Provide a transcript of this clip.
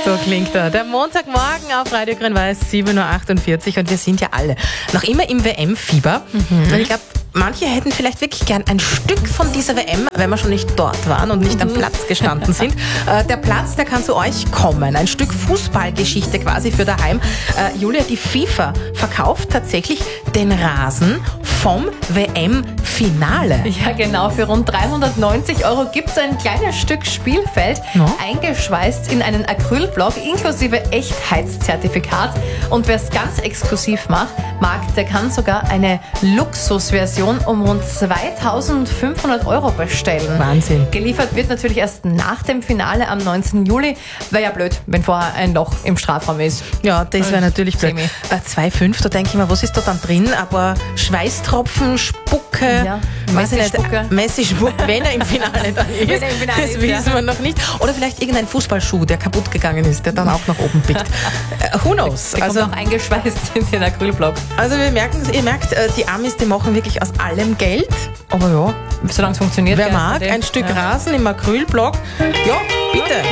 So klingt er. Der Montagmorgen auf Radio Grün-Weiß, 7.48 Uhr. Und wir sind ja alle noch immer im WM-Fieber. Und ich glaube, manche hätten vielleicht wirklich gern ein Stück von dieser WM, wenn wir schon nicht dort waren und nicht am Platz gestanden sind. Der Platz, der kann zu euch kommen. Ein Stück Fußballgeschichte quasi für daheim. Julia, die FIFA verkauft tatsächlich den Rasen vom WM-Finale. Ja, genau. Für rund 390 Euro gibt es ein kleines Stück Spielfeld, eingeschweißt in einen Acrylblock inklusive Echtheitszertifikat. Und wer es ganz exklusiv mag, der kann sogar eine Luxusversion um rund 2.500 Euro bestellen. Wahnsinn. Geliefert wird natürlich erst nach dem Finale am 19. Juli. Wäre ja blöd, wenn vorher ein Loch im Strafraum ist. Ja, das wäre natürlich blöd. 2,5, da denke ich mir, was ist da dann drin? Aber Schweißtropfen, Spucke, Ja, Messi-Spucke. Messi-Spucke, wenn er im Finale dann ist. Wenn er im Finale das ist, wissen wir noch nicht. Oder vielleicht irgendein Fußballschuh, der kaputt gegangen ist, der dann auch nach oben biegt. Who knows? Der kommt auch eingeschweißt in den Acrylblock. Also ihr merkt, die Amis, die machen wirklich aus allem Geld. Aber ja, Solange es funktioniert. wer mag ein Stück Rasen im Acrylblock, ja, bitte.